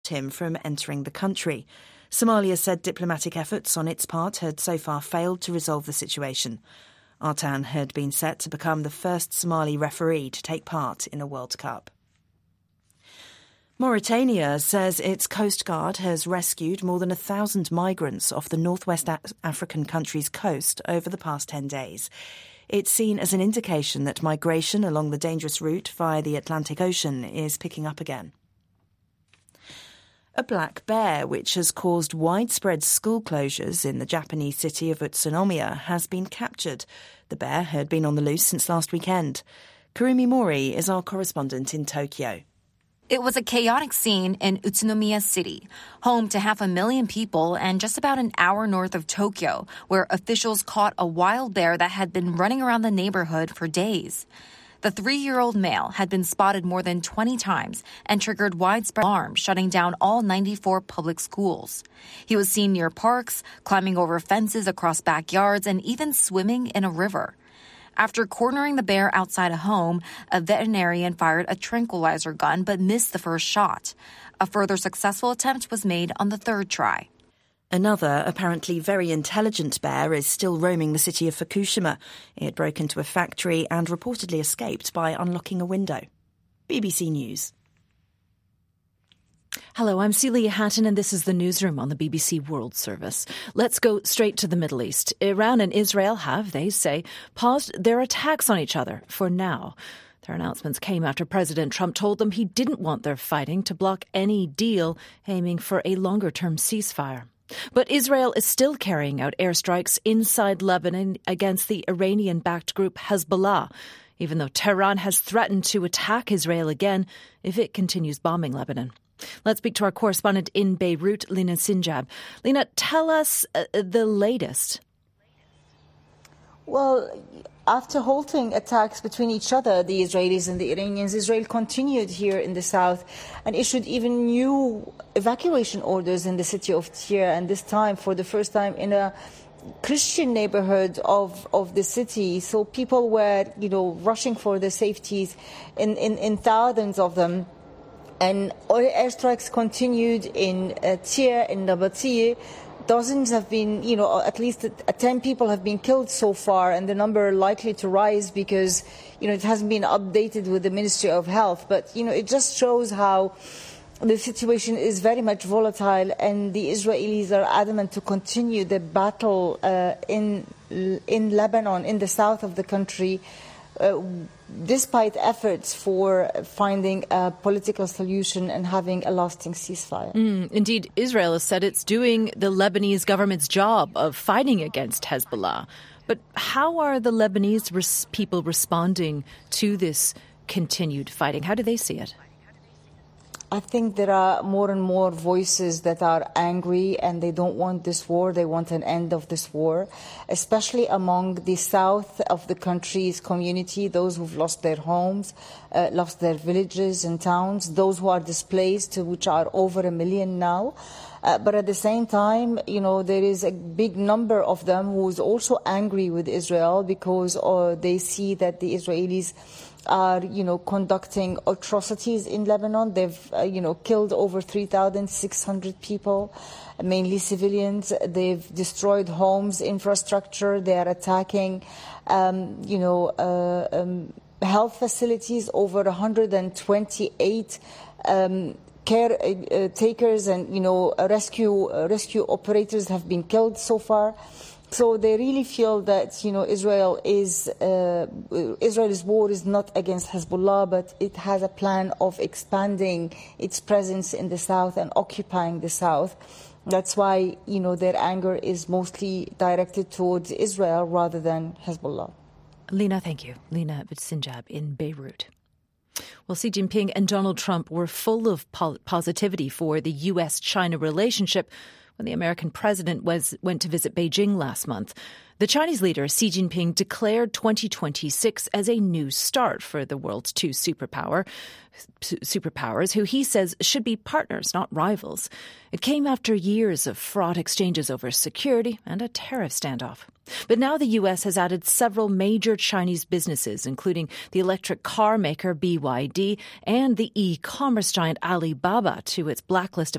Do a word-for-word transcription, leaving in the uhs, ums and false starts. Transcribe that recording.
him from entering the country. Somalia said diplomatic efforts on its part had so far failed to resolve the situation. Artan had been set to become the first Somali referee to take part in a World Cup. Mauritania says its Coast Guard has rescued more than a thousand migrants off the northwest African country's coast over the past ten days. It's seen as an indication that migration along the dangerous route via the Atlantic Ocean is picking up again. A black bear, which has caused widespread school closures in the Japanese city of Utsunomiya, has been captured. The bear had been on the loose since last weekend. Kurumi Mori is our correspondent in Tokyo. It was a chaotic scene in Utsunomiya City, home to half a million people and just about an hour north of Tokyo, where officials caught a wild bear that had been running around the neighborhood for days. The three-year-old male had been spotted more than twenty times and triggered widespread alarm, shutting down all ninety-four public schools. He was seen near parks, climbing over fences across backyards, and even swimming in a river. After cornering the bear outside a home, a veterinarian fired a tranquilizer gun but missed the first shot. A further successful attempt was made on the third try. Another, apparently very intelligent bear is still roaming the city of Fukushima. It broke into a factory and reportedly escaped by unlocking a window. B B C News. Hello, I'm Celia Hatton and this is the newsroom on the B B C World Service. Let's go straight to the Middle East. Iran and Israel have, they say, paused their attacks on each other for now. Their announcements came after President Trump told them he didn't want their fighting to block any deal aiming for a longer-term ceasefire. But Israel is still carrying out airstrikes inside Lebanon against the Iranian-backed group Hezbollah, even though Tehran has threatened to attack Israel again if it continues bombing Lebanon. Let's speak to our correspondent in Beirut, Lina Sinjab. Lina, tell us uh, the latest. Well, after halting attacks between each other, the Israelis and the Iranians, Israel continued here in the south and issued even new evacuation orders in the city of Tyre, and this time for the first time in a Christian neighborhood of, of the city. So people were, you know, rushing for their safeties in, in, in thousands of them. And airstrikes continued in uh, Tyre, in Nabatea. Dozens have been, you know, at least ten people have been killed so far, and the number likely to rise because, you know, it hasn't been updated with the Ministry of Health. But, you know, it just shows how the situation is very much volatile, and the Israelis are adamant to continue the battle uh, in in Lebanon, in the south of the country, uh, despite efforts for finding a political solution and having a lasting ceasefire. Mm, indeed, Israel has said it's doing the Lebanese government's job of fighting against Hezbollah. But how are the Lebanese res- people responding to this continued fighting? How do they see it? I think there are more and more voices that are angry and they don't want this war. They want an end of this war, especially among the south of the country's community, those who've lost their homes, uh, lost their villages and towns, those who are displaced, which are over a million now. Uh, but at the same time, you know, there is a big number of them who is also angry with Israel because uh, they see that the Israelis are, you know, conducting atrocities in Lebanon. They've, uh, you know, killed over three thousand six hundred people, mainly civilians. They've destroyed homes, infrastructure. They are attacking, um, you know, uh, um, health facilities. Over one hundred twenty-eight um, care uh, takers and, you know, rescue uh, rescue operators have been killed so far. So they really feel that, you know, Israel is uh, Israel's war is not against Hezbollah, but it has a plan of expanding its presence in the south and occupying the south. That's why, you know, their anger is mostly directed towards Israel rather than Hezbollah. Lina, thank you. Lina Sinjab in Beirut. Well, Xi Jinping and Donald Trump were full of po- positivity for the U S China relationship when the American president was went to visit Beijing last month. The Chinese leader, Xi Jinping, declared twenty twenty-six as a new start for the world's two superpower, superpowers, who he says should be partners, not rivals. It came after years of fraught exchanges over security and a tariff standoff. But now the U S has added several major Chinese businesses, including the electric car maker B Y D and the e-commerce giant Alibaba, to its blacklist of